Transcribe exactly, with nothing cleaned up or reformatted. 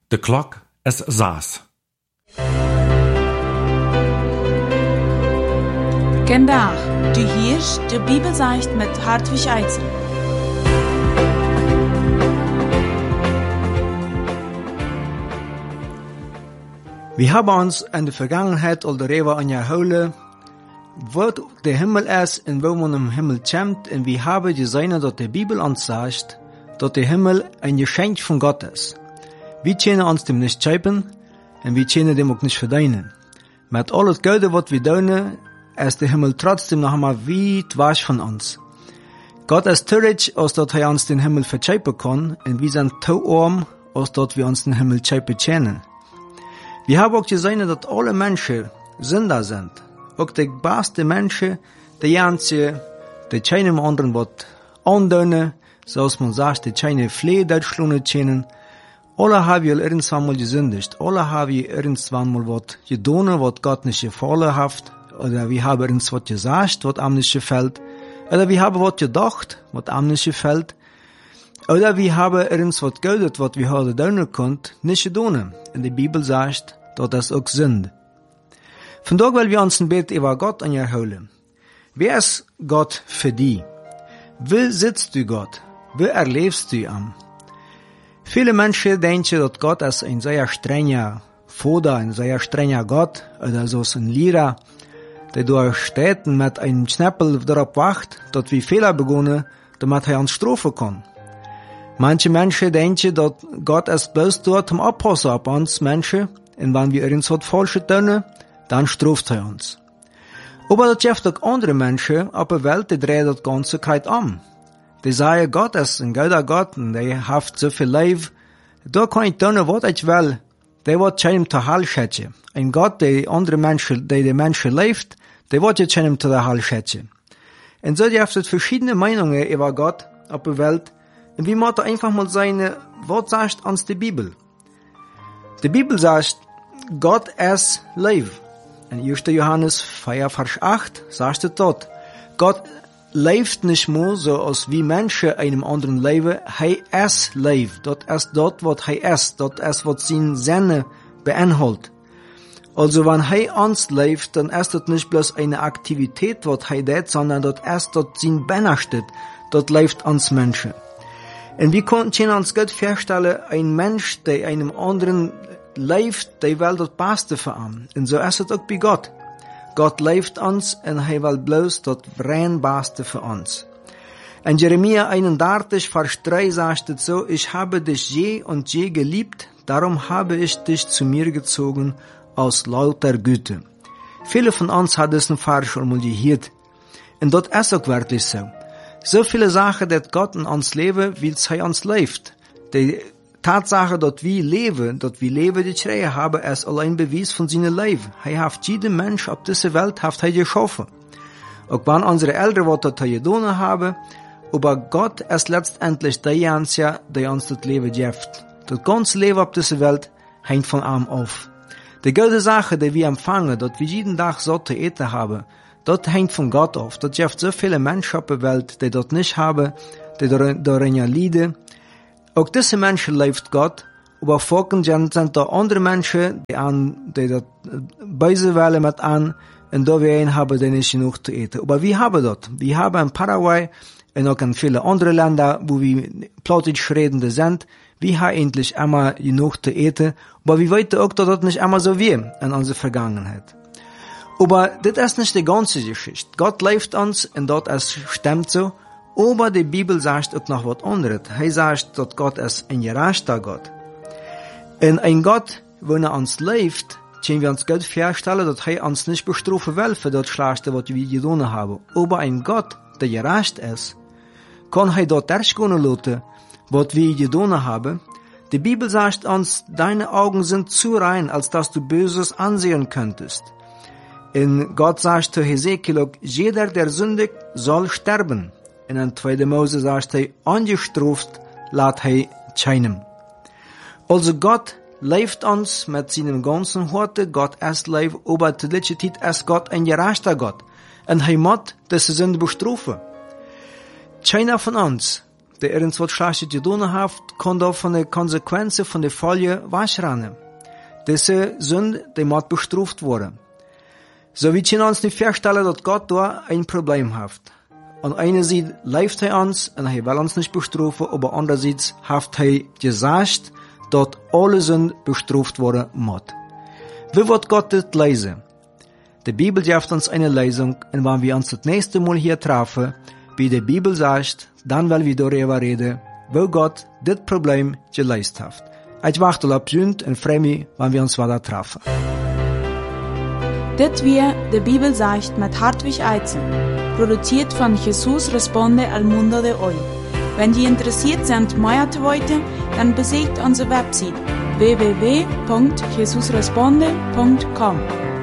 De klok is zes. Vandaag, du hörst die Bibelseicht mit Hartwig Eidsen. Wir haben uns in der Vergangenheit al darüber angehouden wat der Himmel ist und wo man im Himmel kommt, und wir haben gesehen, dass die Bibel uns sagt, dass der Himmel ein Geschenk von Gott ist. Wir können uns dem nicht schäpen und wir können dem auch nicht verdienen. Mit alles Gute, was wir tun, ist der Himmel trotzdem noch einmal weit weg von uns. Gott ist zu reich, als dass er uns den Himmel verschäpen kann, und wir sind zu arm, als dass wir uns den Himmel schäpen können. Wir haben auch gesehen, dass alle Menschen Sünder sind. Auch die besten Menschen, die ganzen, die keinem anderen was andauern, zoals man sagt, die keine Fleisch durchschlungen können. Alle haben irgendwann mal gesündigt. Alle haben irgendwann mal was getan, was Gott nicht gefallen hat. Oder wir haben irgendwas gesagt, was ihm nicht gefällt. Oder wir haben was gedacht, was ihm nicht gefällt. Oder wir haben irgendwas gedacht, was wir heute tun können, nicht getan. Und die Bibel sagt, dass das auch Sünde. Vandaag wollen wir uns ein bisschen über Gott anholen. Wer ist Gott für dich? Wie sitzt du Gott? Wie erlebst du ihn? Viele Menschen denken, dass Gott ist ein sehr strenger Vater, ein sehr strenger Gott, oder so ein Lehrer, der durch Städten mit einem Schnäppel darauf wacht, dass wir Fehler begonnen, damit er uns strafen kann. Manche Menschen denken, dass Gott ist bloß dort zum Abpassen auf uns Menschen, und wenn wir irgendwas Falsches tun, dann straft er uns. Aber das gibt auch andere Menschen auf der Welt, die drehen das Ganze kalt um. Die sagen, Gott ist ein guter Gott und der hat so viel Leben. Da kann ich tun, was ich will. Der wird keinem zu Hall schätzen. Ein Gott, der andere Menschen, der die Menschen lebt, der wird jetzt keinem zu der Hall schätzen. Und so gibt es verschiedene Meinungen über Gott auf der Welt. Und wir müssen einfach mal sagen, was sagt uns die Bibel? Die Bibel sagt, Gott ist Leben. In erster Johannes vier, Vers acht sagt es dort, Gott lebt nicht mehr so, als wie Menschen einem anderen leben. Er ist Leben. Das ist dort, was er ist. Das ist, was seine Sinne beinhaltet. Also, wenn er uns lebt, dann ist das nicht bloß eine Aktivität, was er tut, sondern das ist, das sein Benachtet. Das lebt uns Menschen. Und wir können uns gut vorstellen, ein Mensch, der einem anderen lebt, der will das Beste für ihn. Und so ist es auch bei Gott. Gott lebt uns und er will bloß das rein Beste für uns. In Jeremia einunddreißig, Vers drei sagt es so, ich habe dich je und je geliebt, darum habe ich dich zu mir gezogen aus lauter Güte. Viele von uns haben diesen Vers schon mal gehört. Und das ist auch wirklich so. So viele Sachen, dass Gott in uns lebt, wie es uns lebt. Die Tatsache, dass wir leben, dass wir leben, die Schreie haben, ist allein Beweis von seinem Leben. Er hat jeden Mensch auf dieser Welt hat er geschaffen. Auch wenn unsere Eltern was das getan haben, aber Gott ist letztendlich der Einzige, der uns das Leben gibt. Das ganze Leben auf dieser Welt hängt von ihm auf. Die gute Sache, die wir empfangen, dass wir jeden Tag so zu essen haben, das hängt von Gott auf. Das gibt so viele Menschen auf der Welt, die das nicht haben, die darin leiden. Auch diese Menschen lebt Gott, aber folgend sind da andere Menschen, die an, die das böse wollen mit an, und da wir haben, die nicht genug zu essen. Aber wir haben das. Wir haben in Paraguay und auch in vielen anderen Ländern, wo wir Plattdeutsch redende sind, wir haben endlich immer genug zu essen, aber wir wissen auch, dass das nicht immer so war in unserer Vergangenheit. Aber das ist nicht die ganze Geschichte. Gott lebt uns und das stimmt so. Aber die Bibel sagt auch noch was anderes. Er sagt, dass Gott ist ein gerechter Gott. Und ein Gott, wenn er uns lebt, können wir uns gut vorstellen, dass er uns nicht bestrafen will für das Schlechte, was wir getan haben. Aber ein Gott, der gerecht ist, kann er dort durchgehen lassen, was wir getan haben. Die Bibel sagt uns, deine Augen sind zu rein, als dass du Böses ansehen könntest. Und Gott sagt zu Hesekiel, jeder, der sündigt, soll sterben. Und in zweiter Mose sagt er, ungestraft lässt er keinem. Also Gott lebt uns mit seinem ganzen Horte, Gott ist Leben, aber zu dieser Zeit ist Gott ein gerechter Gott. Und er muss diese Sünde bestrafen. Keiner von uns der irgendwas Schlechtes getan hat, kann da von den Konsequenzen von der Folge wegrennen. Diese Sünde, die muss bestraft werden. So wir können uns nicht vorstellen, dass Gott da ein Problem hat. An einer Seite lebt er uns und er will uns nicht bestrafen, aber andererseits hat er gesagt, dass alle Sünden bestraft werden muss. Wie wird Gott das lesen? Die Bibel gibt uns eine Lesung, und wenn wir uns das nächste Mal hier treffen, wie die Bibel sagt, dann werden wir darüber reden, wo Gott das Problem gelöst hat. Ich warte auf Jünd und freue mich, wenn wir uns wieder treffen. Dit weer de Bibel sagt mit Hartwig Eizen, produziert von Jesus Responde al Mundo de Hoy. Wenn Sie interessiert sind, mehr zu wollen, dann besucht unsere Website w w w punkt jesus responde punkt com.